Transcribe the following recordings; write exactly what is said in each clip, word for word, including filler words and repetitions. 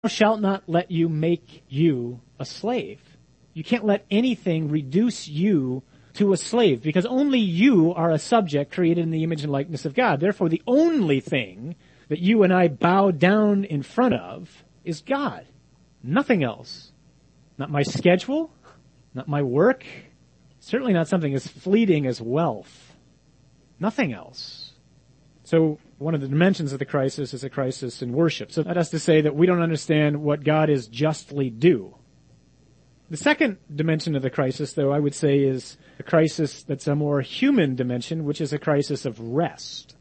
shalt not let you make you a slave. You can't let anything reduce you to a slave, because only you are a subject created in the image and likeness of God. Therefore, the only thing that you and I bow down in front of is God. Nothing else. Not my schedule, not my work, certainly not something as fleeting as wealth. Nothing else. So one of the dimensions of the crisis is a crisis in worship. So that has to say that we don't understand what God is justly due. The second dimension of the crisis, though, I would say is a crisis that's a more human dimension, which is a crisis of rest.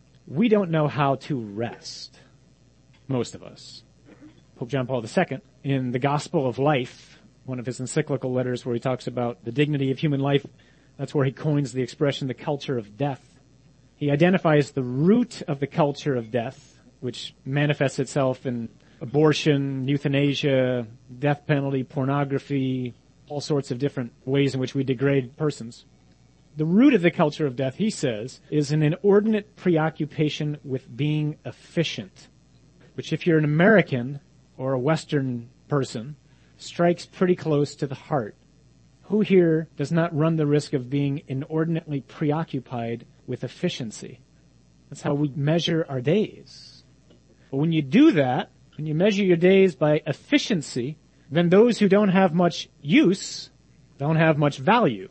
We don't know how to rest, most of us. Pope John Paul the Second, in the Gospel of Life, one of his encyclical letters where he talks about the dignity of human life, that's where he coins the expression, the culture of death. He identifies the root of the culture of death, which manifests itself in abortion, euthanasia, death penalty, pornography, all sorts of different ways in which we degrade persons. The root of the culture of death, he says, is an inordinate preoccupation with being efficient, which if you're an American or a Western person, strikes pretty close to the heart. Who here does not run the risk of being inordinately preoccupied with efficiency? That's how we measure our days. But when you do that, when you measure your days by efficiency, then those who don't have much use don't have much value.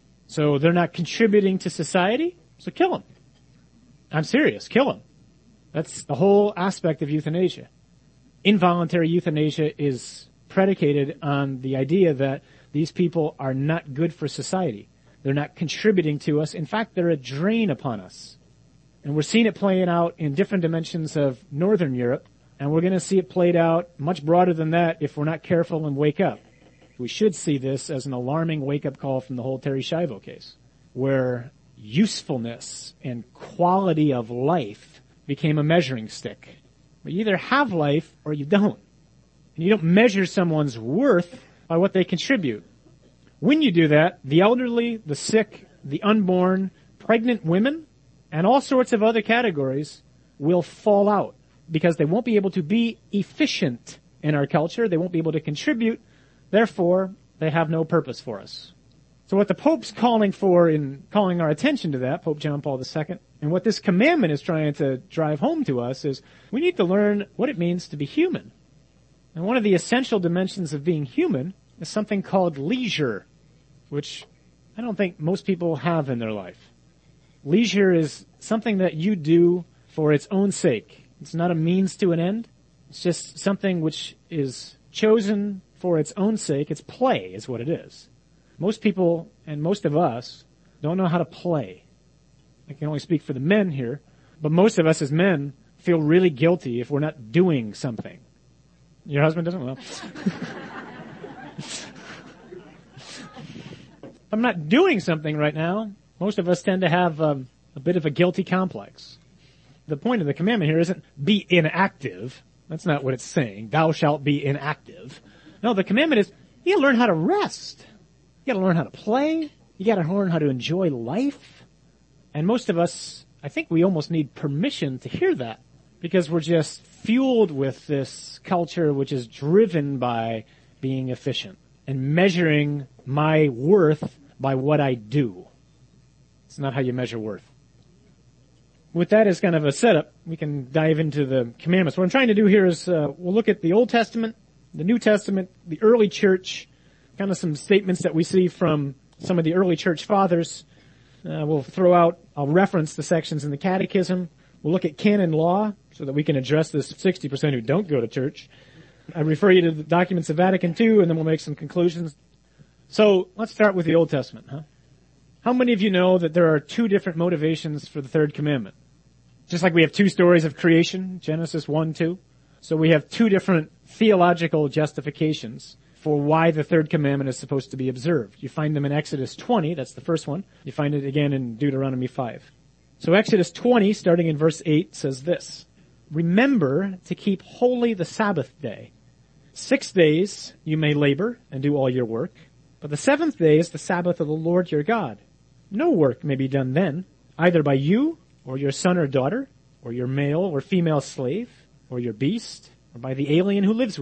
So they're not contributing to society, so kill them. I'm serious, kill them. That's the whole aspect of euthanasia. Involuntary euthanasia is predicated on the idea that these people are not good for society. They're not contributing to us. In fact, they're a drain upon us. And we're seeing it playing out in different dimensions of Northern Europe, and we're going to see it played out much broader than that if we're not careful and wake up. We should see this as an alarming wake-up call from the whole Terry Schiavo case, where usefulness and quality of life became a measuring stick. You either have life or you don't. And you don't measure someone's worth by what they contribute. When you do that, the elderly, the sick, the unborn, pregnant women, and all sorts of other categories will fall out because they won't be able to be efficient in our culture. They won't be able to contribute. Therefore, they have no purpose for us. So what the Pope's calling for in calling our attention to that, Pope John Paul the Second, and what this commandment is trying to drive home to us is we need to learn what it means to be human. And one of the essential dimensions of being human is something called leisure, which I don't think most people have in their life. Leisure is something that you do for its own sake. It's not a means to an end. It's just something which is chosen for its own sake. It's play is what it is. Most people and most of us don't know how to play. I can only speak for the men here, but most of us as men feel really guilty if we're not doing something. Your husband doesn't? Well. If I'm not doing something right now, most of us tend to have um, a bit of a guilty complex. The point of the commandment here isn't be inactive. That's not what it's saying. Thou shalt be inactive. No, the commandment is you gotta learn how to rest. You gotta learn how to play. You gotta learn how to enjoy life. And most of us, I think we almost need permission to hear that because we're just fueled with this culture which is driven by being efficient and measuring my worth by what I do. It's not how you measure worth. With that as kind of a setup, we can dive into the commandments. What I'm trying to do here is uh, we'll look at the Old Testament, the New Testament, the early church, kind of some statements that we see from some of the early church fathers. Uh, we'll throw out, I'll reference the sections in the Catechism. We'll look at canon law so that we can address this sixty percent who don't go to church. I refer you to the documents of Vatican Two, and then we'll make some conclusions. So let's start with the Old Testament, huh? How many of you know that there are two different motivations for the third commandment? Just like we have two stories of creation, Genesis one, two. So we have two different theological justifications for why the third commandment is supposed to be observed. You find them in Exodus twenty, that's the first one. You find it again in Deuteronomy five. So Exodus twenty, starting in verse eight, says this. Remember to keep holy the Sabbath day. Six days you may labor and do all your work, but the seventh day is the Sabbath of the Lord your God. No work may be done then, either by you or your son or daughter, or your male or female slave, or your beast, or by the alien who lives